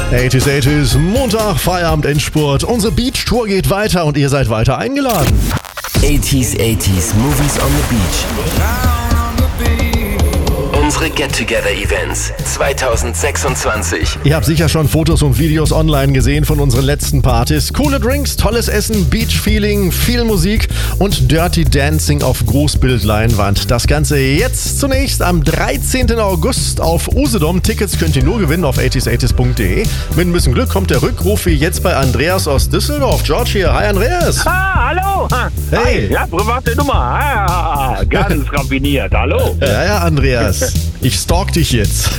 80s, Montag, Feierabend, Endspurt. Unsere Beach-Tour geht weiter und ihr seid weiter eingeladen. 80s, Movies on the Beach. Unsere Get-Together-Events 2026. Ihr habt sicher schon Fotos und Videos online gesehen von unseren letzten Partys. Coole Drinks, tolles Essen, Beach-Feeling, viel Musik und Dirty Dancing auf Großbildleinwand. Das Ganze jetzt zunächst am 13. August auf Usedom. Tickets könnt ihr nur gewinnen auf 80s80s.de. Mit ein bisschen Glück kommt der Rückruf wie jetzt bei Andreas aus Düsseldorf. George hier. Hi Andreas. Hallo. Hey. Hi. Ja, private Nummer. Ganz raffiniert. Hallo. Ja, Andreas. Ich stalk dich jetzt.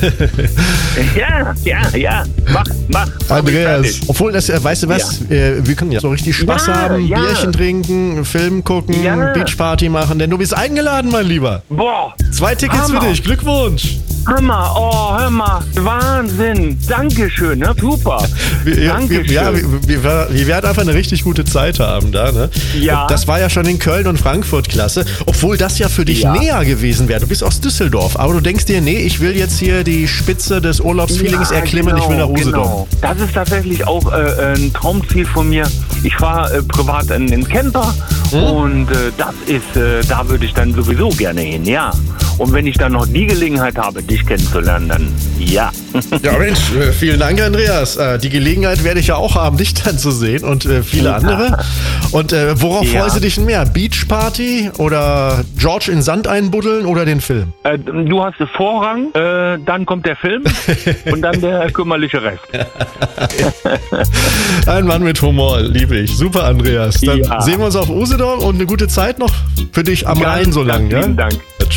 Ja. Mach. Andreas, obwohl das, weißt du was, wir können ja so richtig Spaß haben, Bierchen trinken, Film gucken, Beachparty machen, denn du bist eingeladen, mein Lieber. Boah. 2 Tickets Hammer. für dich, Glückwunsch. Hammer, hör mal. Wahnsinn. Dankeschön, ne? Super. Dankeschön. Wir werden einfach eine richtig gute Zeit haben da, ne? Ja. Das war ja schon in Köln und Frankfurt klasse, obwohl das ja für dich näher gewesen wäre. Du bist aus Düsseldorf, aber du denkst dir, nee, ich will jetzt hier die Spitze des Urlaubsfeelings erklimmen, ich will nach Usedom. Genau. Das ist tatsächlich auch ein Traumziel von mir. Ich fahre privat in den Camper und das ist, da würde ich dann sowieso gerne hin, ja. Und wenn ich dann noch die Gelegenheit habe, dich kennenzulernen, dann ja. Ja Mensch, vielen Dank Andreas. Die Gelegenheit werde ich ja auch haben, dich dann zu sehen und viele andere. Und worauf freust du dich denn mehr? Beachparty oder George in Sand einbuddeln oder den Film? Du hast Vorrang, dann kommt der Film und dann der kümmerliche Rest. Ein Mann mit Humor, liebe ich. Super Andreas. Dann sehen wir uns auf Usedom und eine gute Zeit noch für dich am Rhein so lang. Vielen Dank. Ja, tschüss.